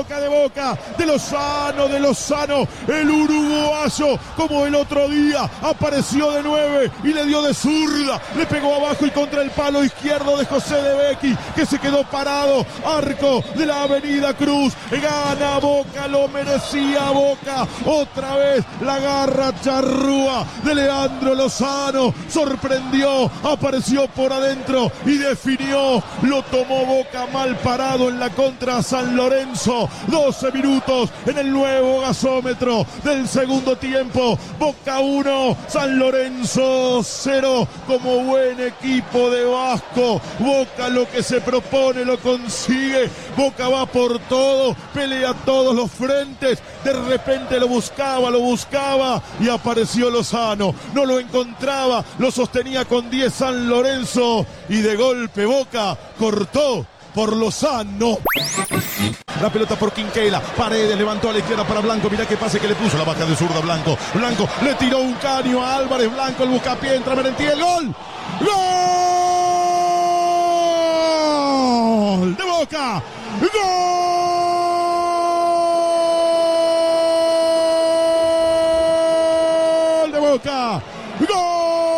Boca, de Lozano, el uruguayo, como el otro día, apareció de 9 y le dio de zurda, le pegó abajo y contra el palo izquierdo de José de Becchi, que se quedó parado, arco de la Avenida Cruz, gana Boca, lo merecía Boca, otra vez la garra charrúa de Leandro Lozano, sorprendió, apareció por adentro y definió, lo tomó Boca mal parado en la contra San Lorenzo, 12 minutos en el nuevo gasómetro del segundo tiempo, Boca 1, San Lorenzo 0, como buen equipo de Vasco, Boca lo que se propone lo consigue, Boca va por todo, pelea todos los frentes, de repente lo buscaba y apareció Lozano, no lo encontraba, lo sostenía con 10 San Lorenzo y de golpe Boca cortó por Lozano. La pelota por Quinquela, Paredes levantó a la izquierda para Blanco, mirá qué pase que le puso, la baja de zurda Blanco le tiró un caño a Álvarez, Blanco el buscapié, entra Merentiel, ¡gol! ¡Gol! ¡De Boca! ¡Gol! ¡De Boca! ¡Gol!